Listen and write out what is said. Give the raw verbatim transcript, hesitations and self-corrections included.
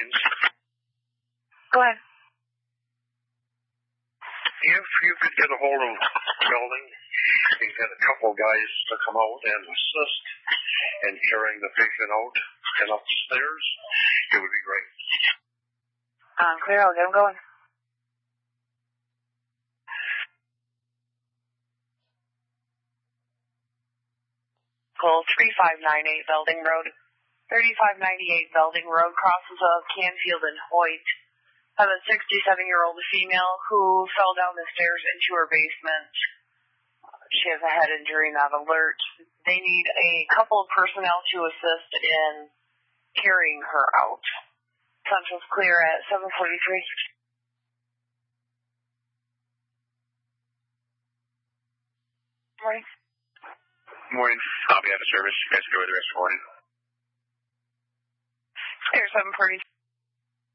lines. Go ahead. If you could get a hold of the building and get a couple guys to come out and assist in carrying the patient out and up the stairs, it would be great. Um, clear, I'll get them going. Call three five nine eight Belding Road. thirty-five ninety-eight Belding Road crosses of Canfield and Hoyt. I have a sixty-seven-year-old female who fell down the stairs into her basement. She has a head injury, not alert. They need a couple of personnel to assist in carrying her out. Central's clear at seven forty-three. Morning. Morning. I'll be out of service. You guys enjoy the rest of the morning. Clear seven forty-three.